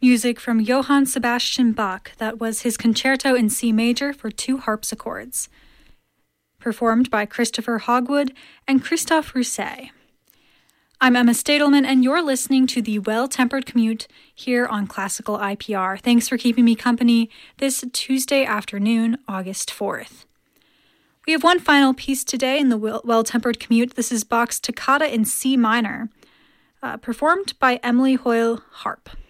music from Johann Sebastian Bach that was his concerto in C major for 2 harpsichords, performed by Christopher Hogwood and Christophe Rousset. I'm Emma Stadelman, and you're listening to the Well-Tempered Commute here on Classical IPR. Thanks for keeping me company this Tuesday afternoon, August 4th. We have one final piece today in the Well-Tempered Commute. This is Bach's Toccata in C minor, performed by Emily Hoyle Harp.